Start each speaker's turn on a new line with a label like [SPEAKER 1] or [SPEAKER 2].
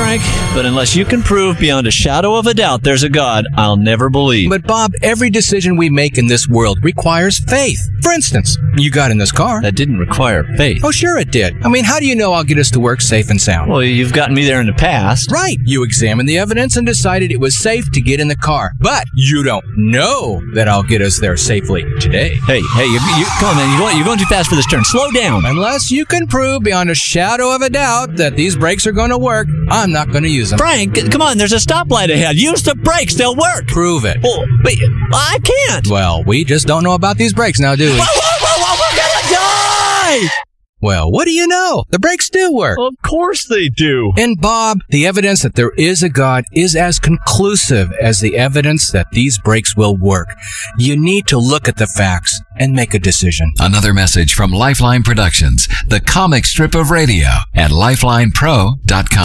[SPEAKER 1] Frank, but unless you can prove beyond a shadow of a doubt there's a God, I'll never believe.
[SPEAKER 2] But Bob, every decision we make in this world requires faith. For instance, you got in this car.
[SPEAKER 1] That didn't require faith.
[SPEAKER 2] Oh, sure it did. I mean, how do you know I'll get us to work safe and sound?
[SPEAKER 1] Well, you've gotten me there in the past.
[SPEAKER 2] Right. You examined the evidence and decided it was safe to get in the car. But you don't know that I'll get us there safely today.
[SPEAKER 1] Hey, you come on, man. You're going too fast for this turn. Slow down.
[SPEAKER 2] Unless you can prove beyond a shadow of a doubt that these brakes are going to work, I'm not going to use them.
[SPEAKER 1] Frank, come on. There's a stoplight ahead. Use the brakes. They'll work.
[SPEAKER 2] Prove it.
[SPEAKER 1] Oh, wait, I can't.
[SPEAKER 2] Well, we just don't know about these brakes now, do we?
[SPEAKER 1] Whoa, we're gonna die!
[SPEAKER 2] Well, what do you know? The brakes do work.
[SPEAKER 1] Of course they do.
[SPEAKER 2] And Bob, the evidence that there is a God is as conclusive as the evidence that these brakes will work. You need to look at the facts and make a decision.
[SPEAKER 3] Another message from Lifeline Productions, the comic strip of radio at lifelinepro.com.